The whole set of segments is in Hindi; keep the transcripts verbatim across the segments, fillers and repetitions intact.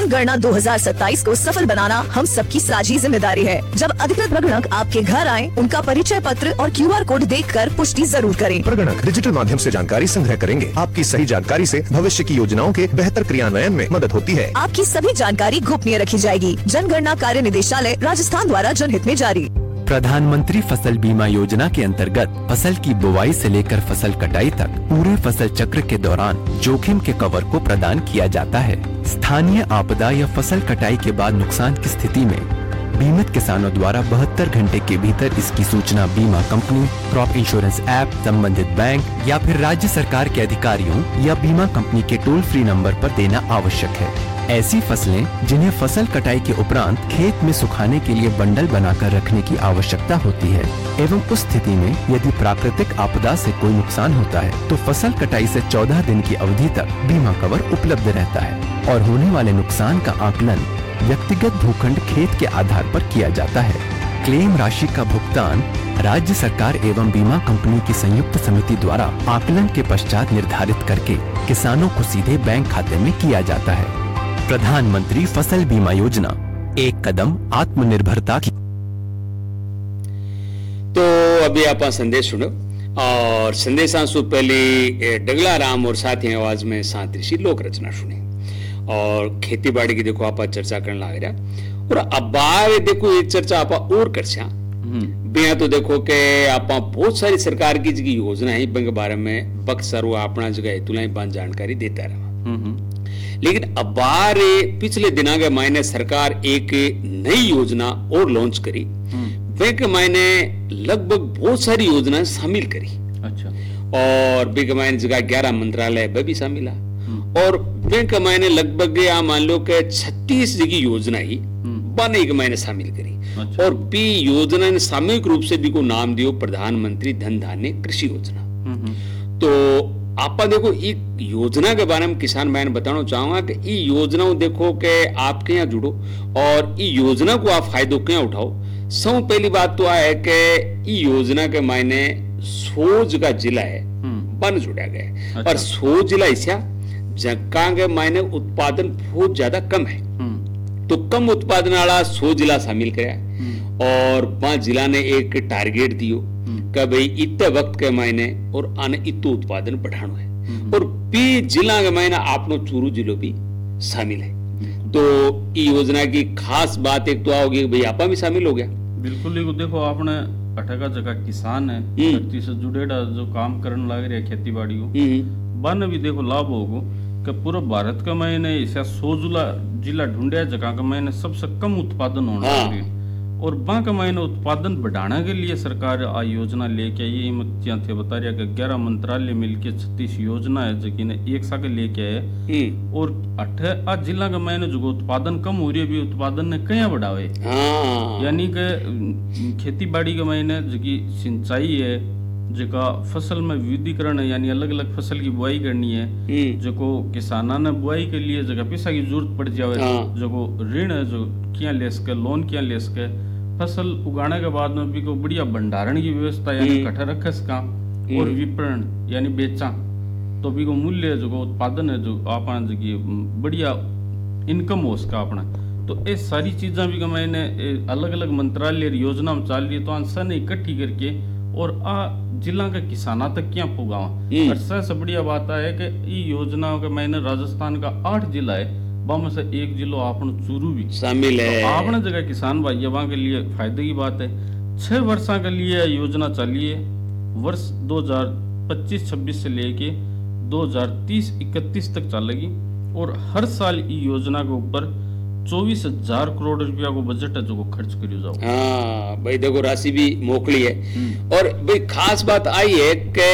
जनगणना दो हज़ार सत्ताईस को सफल बनाना हम सबकी साझी जिम्मेदारी है। जब अधिकृत प्रगणक आपके घर आए, उनका परिचय पत्र और क्यू आर कोड देखकर पुष्टि जरूर करें। प्रगणक डिजिटल माध्यम से जानकारी संग्रह करेंगे। आपकी सही जानकारी से भविष्य की योजनाओं के बेहतर क्रियान्वयन में मदद होती है। आपकी सभी जानकारी गोपनीय रखी जाएगी। जनगणना कार्य निदेशालय राजस्थान द्वारा जनहित में जारी। प्रधानमंत्री फसल बीमा योजना के अंतर्गत फसल की बुवाई से लेकर फसल कटाई तक पूरे फसल चक्र के दौरान जोखिम के कवर को प्रदान किया जाता है। स्थानीय आपदा या फसल कटाई के बाद नुकसान की स्थिति में बीमित किसानों द्वारा बहत्तर घंटे के भीतर इसकी सूचना बीमा कंपनी, क्रॉप इंश्योरेंस ऐप, संबंधित बैंक या फिर राज्य सरकार के अधिकारियों या बीमा कंपनी के टोल फ्री नंबर पर देना आवश्यक है। ऐसी फसलें जिन्हें फसल कटाई के उपरांत खेत में सुखाने के लिए बंडल बनाकर रखने की आवश्यकता होती है एवं उस स्थिति में यदि प्राकृतिक आपदा से कोई नुकसान होता है तो फसल कटाई से चौदह दिन की अवधि तक बीमा कवर उपलब्ध रहता है और होने वाले नुकसान का आकलन व्यक्तिगत भूखंड खेत के आधार पर किया जाता है। क्लेम राशि का भुगतान राज्य सरकार एवं बीमा कंपनी की संयुक्त समिति द्वारा आकलन के पश्चात निर्धारित करके किसानों को सीधे बैंक खाते में किया जाता है। प्रधानमंत्री फसल बीमा योजना, एक कदम आत्मनिर्भरता की। तो अभी आप संदेश सुनो और संदेशा से पहले डगला राम और साथी आवाज में सात ऋषि लोक रचना सुनी और खेती बाड़ी की देखो आप चर्चा करने लग रहा और अब बार देखो ये चर्चा आप और कर बिया तो देखो के आप बहुत सारी सरकार की जगह योजना है के बारे में बक्सर वो अपना जगह हेतुलाई बांध जानकारी देता रहा। लेकिन अब बार पिछले दिना के मायने सरकार एक नई योजना और लॉन्च करी वे के मायने लगभग बहुत सारी योजनाएं शामिल करी। अच्छा। और वे के मायने जगह ग्यारह मंत्रालय वे भी शामिल है और वे के मायने लगभग या मान लो के छत्तीस जगह योजना ही बने के मायने शामिल करी। अच्छा। और बी योजना ने सामूहिक रूप से भी को नाम दियो प्रधानमंत्री धन धान्य कृषि योजना। तो आप देखो एक योजना के बारे में किसान भाई ने बताना चाहूंगा कि ये योजना देखो कि आपके यहाँ जुड़ो और ये योजना को आप फायदों क्या उठाओ। सब पहली बात तो है कि ये योजना के मायने सोज का जिला है बन जुड़ा गया। अच्छा। और सो जिला ऐसा जगह के मायने उत्पादन बहुत ज्यादा कम है तो कम उत्पादन वाला सो जिला शामिल कराया और पांच जिला ने एक टारगेट दियो कि भाई इतने वक्त के मायने और आने इतो उत्पादन बढ़ाना है और बी जिला के मायने आपनो चूरू जिलो भी शामिल है। तो ये योजना की खास बात एक तो आओगी भाई आपा भी शामिल हो गया। बिल्कुल देखो आपने अठगा जगह किसान है धरती से जुड़ेड़ा जो काम करने लग रहे खेती बाड़ी बन भी देखो लाभ होगो कि पूरा भारत का महीने ऐसा सौ जिला जिला ढूंढिया जगह का महीने सबसे कम उत्पादन होना चाहिए। हाँ। और वहां का महीने उत्पादन बढ़ाने के लिए सरकार आ योजना लेके ये मत थे बता रहा कि ग्यारह मंत्रालय मिलके छत्तीस योजना है जो ने एक साथ लेके आए और अठ आ जिला का महीने जो उत्पादन कम हो रही है भी उत्पादन ने कया बढ़ावे। हाँ। यानी कि खेती बाड़ी के महीने जो सिंचाई है जो फसल में विविधीकरण है यानी अलग अलग फसल की बुआई करनी है जो किसाना ने बुआई के लिए जगह पैसा की जरूरत पड़ जाए। हाँ। जो ऋण है जो क्या ले सके लोन क्या ले सके फसल उगाने के बाद में भी को बढ़िया भंडारण की व्यवस्था यानी इकट्ठा रखे सका और विपणन यानी बेचा तो भी को मूल्य जो उत्पादन है जो अपना जो बढ़िया इनकम हो सका अपना। तो ये सारी चीजें भी मैंने अलग अलग मंत्रालय योजना में चल रही है तो आंसर ने इकट्ठी करके और आ जिला के किसाना तक क्या पुगावा। सबसे बढ़िया बात है कि ये योजना के मैंने राजस्थान का आठ जिला है में से एक जिलो आपन चूरू भी शामिल है। तो आपने जगह किसान भाई वहां के लिए फायदे की बात है। छह वर्षों के लिए योजना चली है वर्ष दो हज़ार पच्चीस छब्बीस से लेके दो हज़ार तीस इकतीस तक चलेगी और हर साल ये योजना के ऊपर चौबीस हजार करोड़ रुपया को बजट है जो खर्च करियो जाओ। हाँ भाई देखो राशि भी मोकली है और भाई खास बात आई है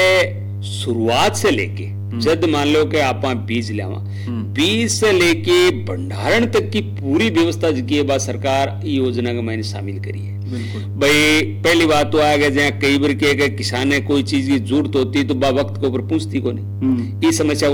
कि शुरुआत से लेके जब मान लो कि आप बीज लावा बीज से लेके भंडारण तक की पूरी व्यवस्था की बात सरकार योजना के मैंने शामिल करी है। भाई पहली बात तो आ गया जहाँ कई बार के किसान ने कोई चीज की जरूरत होती तो बा वक्त के ऊपर पूछती को नहीं ये समस्या